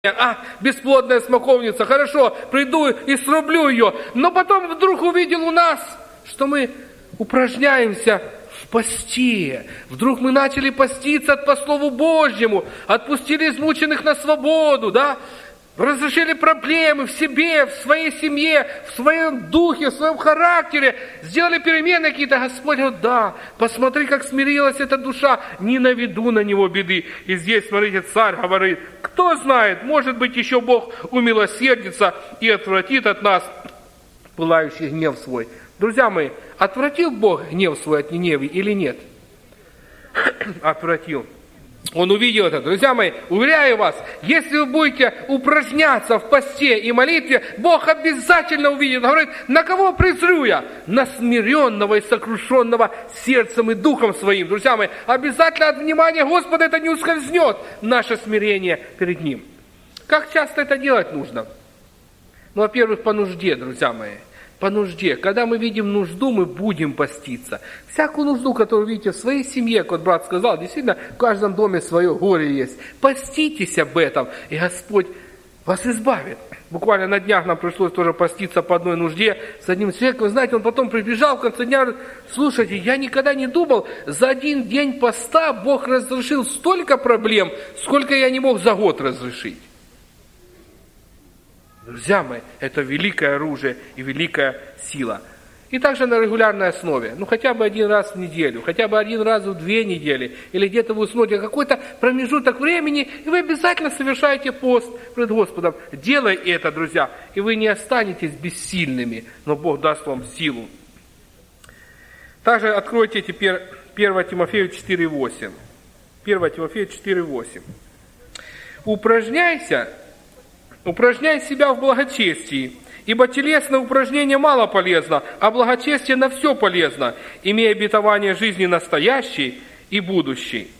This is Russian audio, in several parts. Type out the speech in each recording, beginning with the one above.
бесплодная смоковница, хорошо, приду и срублю ее. Но потом вдруг увидел у нас, что мы упражняемся в посте. Вдруг мы начали поститься по Слову Божьему, отпустили измученных на свободу, да? Разрешили проблемы в себе, в своей семье, в своем духе, в своем характере. Сделали перемены какие-то. Господь говорит, да, посмотри, как смирилась эта душа. Не наведу на него беды. И здесь, смотрите, царь говорит, кто знает, может быть, еще Бог умилосердится и отвратит от нас пылающий гнев свой. Друзья мои, отвратил Бог гнев свой от Ниневии или нет? Отвратил. Он увидел это. Друзья мои, уверяю вас, если вы будете упражняться в посте и молитве, Бог обязательно увидит. Он говорит, на кого презрю я? На смиренного и сокрушенного сердцем и духом своим. Друзья мои, обязательно от внимания Господа это не ускользнет, наше смирение перед Ним. Как часто это делать нужно? Ну, во-первых, по нужде, друзья мои. По нужде. Когда мы видим нужду, мы будем поститься. Всякую нужду, которую видите в своей семье, как вот брат сказал, действительно, в каждом доме свое горе есть. Поститесь об этом, и Господь вас избавит. Буквально на днях нам пришлось тоже поститься по одной нужде с одним человеком. Вы знаете, он потом прибежал в конце дня, говорит, слушайте, я никогда не думал, за один день поста Бог разрешил столько проблем, сколько я не мог за год разрешить. Друзья мои, это великое оружие и великая сила. И также на регулярной основе. Ну, хотя бы один раз в неделю, хотя бы один раз в 2 недели. Или где-то вы усмотрите какой-то промежуток времени, и вы обязательно совершаете пост пред Господом. Делай это, друзья, и вы не останетесь бессильными, но Бог даст вам силу. Также откройте теперь 1 Тимофею 4:8. 1 Тимофею 4:8. Упражняй себя в благочестии, ибо телесное упражнение мало полезно, а благочестие на все полезно, имея обетование жизни настоящей и будущей.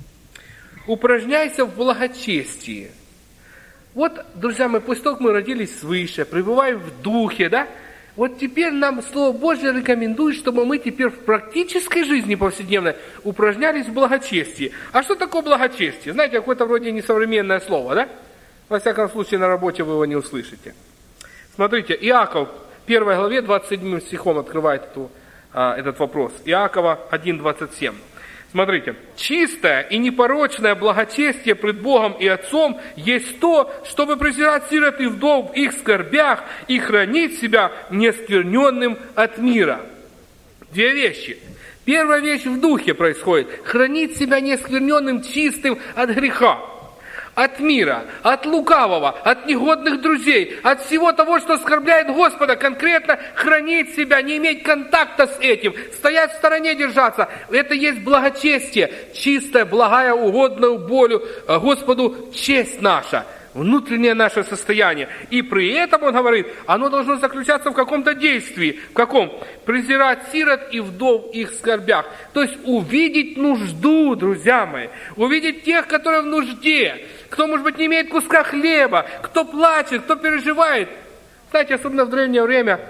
Упражняйся в благочестии. Вот, друзья мои, после того, как мы родились свыше, пребываем в духе, да? Вот теперь нам Слово Божье рекомендует, чтобы мы теперь в практической жизни повседневной упражнялись в благочестии. А что такое благочестие? Знаете, какое-то вроде несовременное слово, да? Во всяком случае, на работе вы его не услышите. Смотрите, Иаков, 1 главе, 27 стихом открывает этот вопрос. Иакова 1:27. Смотрите. «Чистое и непорочное благочестие пред Богом и Отцом есть то, чтобы презирать сирот и вдов в их скорбях и хранить себя нескверненным от мира». 2 вещи. Первая вещь в духе происходит. Хранить себя нескверненным, чистым от греха. От мира, от лукавого, от негодных друзей, от всего того, что оскорбляет Господа, конкретно хранить себя, не иметь контакта с этим, стоять в стороне, держаться. Это есть благочестие, чистая, благая, угодная болью Господу честь наша, внутреннее наше состояние. И при этом, он говорит, оно должно заключаться в каком-то действии. В каком? Презирать сирот и вдов в их скорбях. То есть увидеть нужду, друзья мои, увидеть тех, которые в нужде, кто, может быть, не имеет куска хлеба, кто плачет, кто переживает. Знаете, особенно в древнее время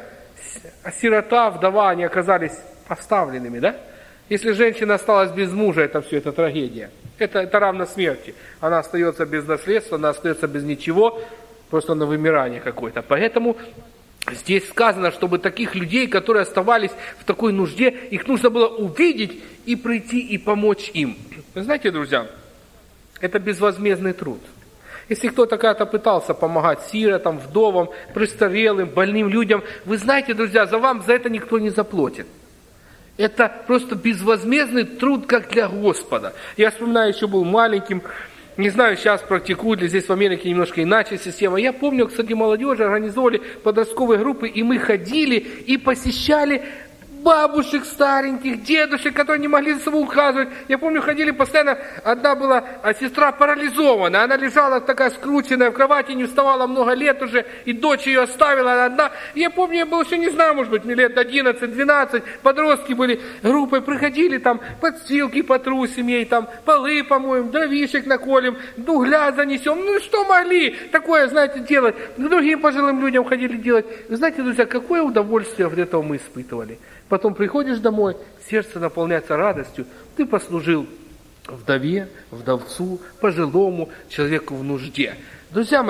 сирота, вдова, они оказались оставленными, да? Если женщина осталась без мужа, это все, это трагедия. Это равно смерти. Она остается без наследства, она остается без ничего, просто на вымирание какое-то. Поэтому здесь сказано, чтобы таких людей, которые оставались в такой нужде, их нужно было увидеть и прийти и помочь им. Вы знаете, друзья, это безвозмездный труд. Если кто-то когда-то пытался помогать сиротам, вдовам, престарелым, больным людям, вы знаете, друзья, за это никто не заплатит. Это просто безвозмездный труд, как для Господа. Я вспоминаю, еще был маленьким, не знаю, сейчас практикуют ли здесь в Америке немножко иначе система. Я помню, кстати, молодежи организовали подростковые группы, и мы ходили и посещали бабушек стареньких, дедушек, которые не могли за собой ухаживать. Я помню, ходили постоянно, одна была сестра парализованная, она лежала такая скрученная в кровати, не вставала много лет уже, и дочь ее оставила, она одна. Я помню, я был еще, не знаю, может быть, мне лет 11-12, подростки были, группой приходили, там, подстилки потрусим ей, там, полы помоем, дровишек наколем, угля занесем, ну, что могли такое, знаете, делать. К другим пожилым людям ходили делать. Вы знаете, друзья, какое удовольствие от этого мы испытывали. Потом приходишь домой, сердце наполняется радостью. Ты послужил вдове, вдовцу, пожилому человеку в нужде. Друзья мои,